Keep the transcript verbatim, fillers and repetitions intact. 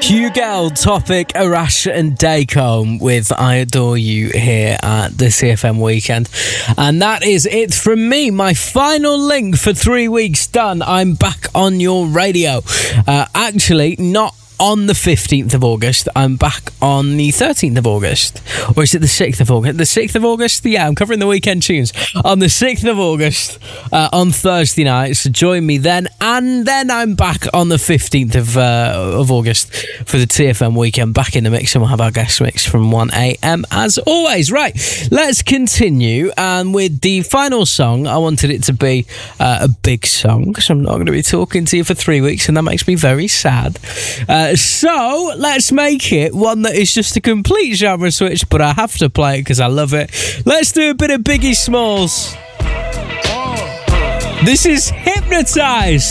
Hugo, Topic, Arash and Dacombe with I Adore You here at the C F M Weekend. And that is it from me. My final link for three weeks done. I'm back on your radio. Uh, actually, not on the fifteenth of August. I'm back on the thirteenth of August. Or is it the sixth of August? The sixth of August? Yeah, I'm covering the weekend tunes. On the sixth of August, uh, on Thursday night. So join me then. And then I'm back on the fifteenth of, uh, of August for the T F M Weekend. Back in the mix, and we'll have our guest mix from one a.m. as always. Right, let's continue. And with the final song, I wanted it to be uh, a big song, because I'm not going to be talking to you for three weeks, and that makes me very sad. Uh, So, let's make it one that is just a complete genre switch, but I have to play it because I love it. Let's do a bit of Biggie Smalls. This is Hypnotize.